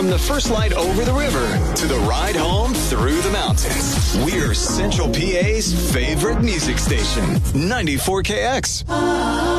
From the first light over the river to the ride home through the mountains, we're Central PA's favorite music station, 94KX.